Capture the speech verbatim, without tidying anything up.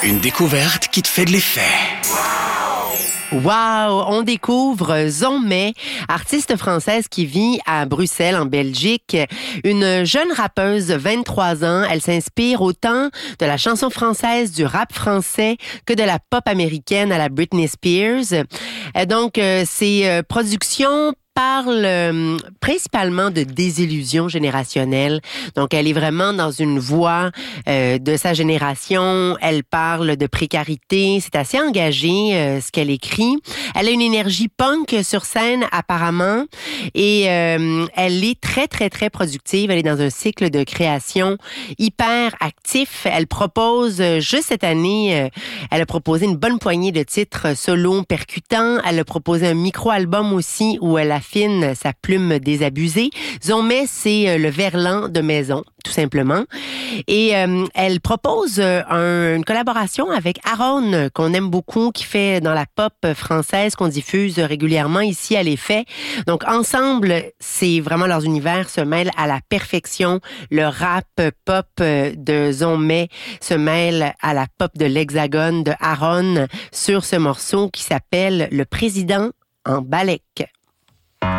Une découverte qui te fait de l'effet. Wow! On découvre Zomé, artiste française qui vit à Bruxelles, en Belgique. Une jeune rappeuse de vingt-trois ans. Elle s'inspire autant de la chanson française, du rap français, que de la pop américaine à la Britney Spears. Donc, ses productions parle euh, principalement de désillusion générationnelle. Donc, elle est vraiment dans une voie euh, de sa génération. Elle parle de précarité. C'est assez engagé, euh, ce qu'elle écrit. Elle a une énergie punk sur scène, apparemment. Et euh, elle est très, très, très productive. Elle est dans un cycle de création hyper actif. Elle propose, euh, juste cette année, euh, elle a proposé une bonne poignée de titres solo percutants. Elle a proposé un micro-album aussi où elle a affine sa plume désabusée. Zomé, c'est le verlan de maison, tout simplement. Et euh, elle propose un, une collaboration avec Aaron, qu'on aime beaucoup, qui fait dans la pop française, qu'on diffuse régulièrement ici à l'Effet. Donc, ensemble, c'est vraiment leurs univers se mêlent à la perfection. Le rap pop de Zomé se mêle à la pop de l'Hexagone de Aaron sur ce morceau qui s'appelle « Le président en balèque ».